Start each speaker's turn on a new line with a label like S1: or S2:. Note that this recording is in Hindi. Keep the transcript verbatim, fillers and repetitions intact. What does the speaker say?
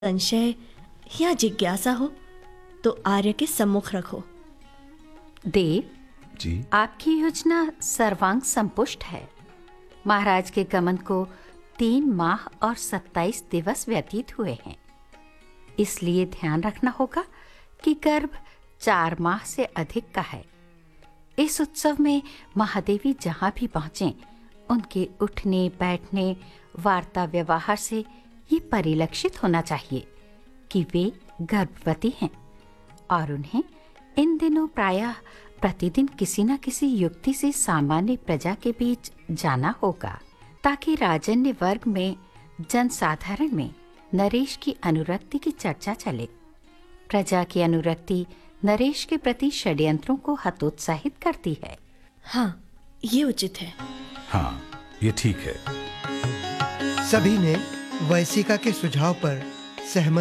S1: संशय या जिज्ञासा हो तो आर्य के सम्मुख रखो।
S2: देव
S3: जी।
S2: आपकी योजना सर्वांग संपुष्ट है। महाराज के गमन को तीन माह और सत्ताईस दिवस व्यतीत हुए हैं, इसलिए ध्यान रखना होगा कि गर्भ चार माह से अधिक का है। इस उत्सव में महादेवी जहाँ भी पहुँचें, उनके उठने बैठने वार्ता व्यवहार से ये परिलक्षित होना चाहिए कि वे गर्भवती हैं, और उन्हें इन दिनों प्रायः प्रतिदिन किसी न किसी युक्ति से सामान्य प्रजा के बीच जाना होगा, ताकि राजन्य वर्ग में जनसाधारण में नरेश की अनुरक्ति की चर्चा चले। प्रजा की अनुरक्ति नरेश के प्रति षड्यंत्रों को हतोत्साहित करती है।
S1: हाँ, ये उचित है।
S3: हाँ, ये ठीक है।
S4: सभी ने वैसिका के सुझाव पर सहमति